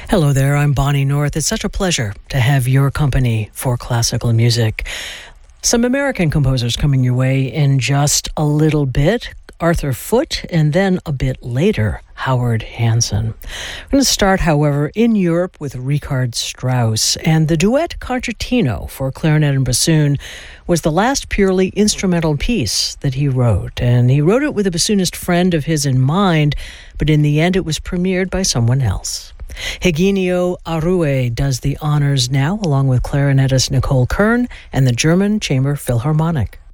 Hello there, I'm Bonnie North. It's such a pleasure to have your company for classical music. Some American composers coming your way in just a little bit. Arthur Foote, and then a bit later, Howard Hanson. I'm going to start, however, in Europe with Richard Strauss, and the duet Concertino for clarinet and bassoon was the last purely instrumental piece that he wrote, and he wrote it with a bassoonist friend of his in mind, but in the end it was premiered by someone else. Eugenio Arue does the honors now, along with clarinetist Nicole Kern and the German Chamber Philharmonic.